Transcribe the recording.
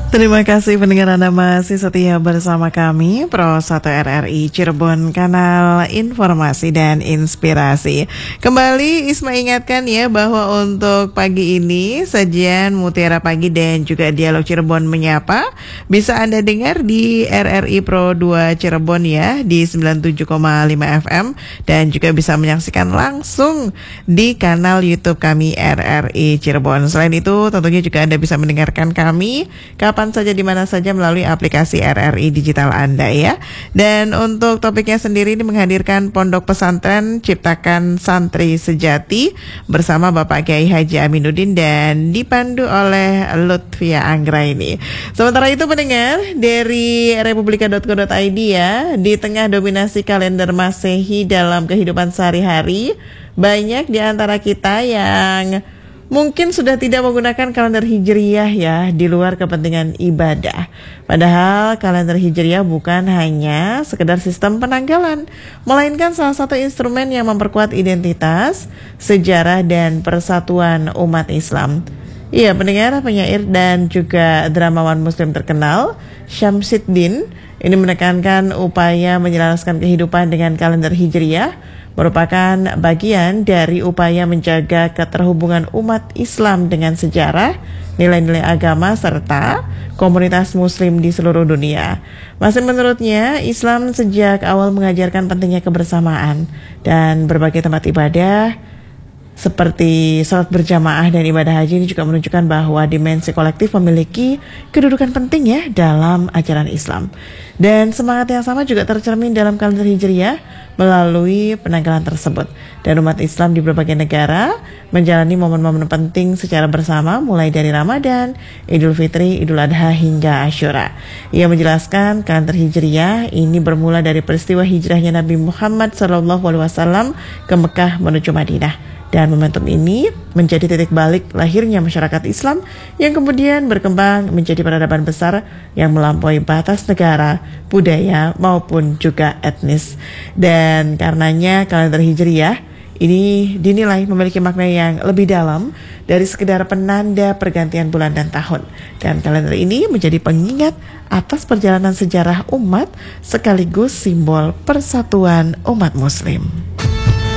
Terima kasih pendengar Anda masih setia bersama kami Pro 1 RRI Cirebon, kanal informasi dan inspirasi. Kembali Isma ingatkan ya bahwa untuk pagi ini sajian Mutiara Pagi dan juga Dialog Cirebon Menyapa bisa Anda dengar di RRI Pro 2 Cirebon ya di 97,5 FM dan juga bisa menyaksikan langsung di kanal YouTube kami RRI Cirebon. Selain itu tentunya juga Anda bisa mendengarkan kami kapan saja di mana saja melalui aplikasi RRI Digital Anda ya. Dan untuk topiknya sendiri ini menghadirkan Pondok Pesantren Ciptakan Santri Sejati bersama Bapak Kiai Haji Aminuddin dan dipandu oleh Lutfia Anggraini. Sementara itu pendengar dari republika.co.id ya, di tengah dominasi kalender Masehi dalam kehidupan sehari-hari, banyak di antara kita yang mungkin sudah tidak menggunakan kalender Hijriyah ya di luar kepentingan ibadah. Padahal kalender Hijriyah bukan hanya sekedar sistem penanggalan, melainkan salah satu instrumen yang memperkuat identitas, sejarah dan persatuan umat Islam. Iya, pendengar, penyair dan juga dramawan muslim terkenal Syamsiddin ini menekankan upaya menyelaraskan kehidupan dengan kalender Hijriyah merupakan bagian dari upaya menjaga keterhubungan umat Islam dengan sejarah, nilai-nilai agama, serta komunitas muslim di seluruh dunia. Masih menurutnya, Islam sejak awal mengajarkan pentingnya kebersamaan dan berbagai tempat ibadah seperti sholat berjamaah dan ibadah haji ini juga menunjukkan bahwa dimensi kolektif memiliki kedudukan penting ya dalam ajaran Islam. Dan semangat yang sama juga tercermin dalam kalender Hijriyah melalui penanggalan tersebut. Dan umat Islam di berbagai negara menjalani momen-momen penting secara bersama mulai dari Ramadan, Idul Fitri, Idul Adha hingga Asyura. Ia menjelaskan kalender Hijriyah ini bermula dari peristiwa hijrahnya Nabi Muhammad SAW ke Mekah menuju Madinah. Dan momentum ini menjadi titik balik lahirnya masyarakat Islam yang kemudian berkembang menjadi peradaban besar yang melampaui batas negara, budaya maupun juga etnis. Dan karenanya kalender Hijriyah ini dinilai memiliki makna yang lebih dalam dari sekedar penanda pergantian bulan dan tahun. Dan kalender ini menjadi pengingat atas perjalanan sejarah umat sekaligus simbol persatuan umat Muslim.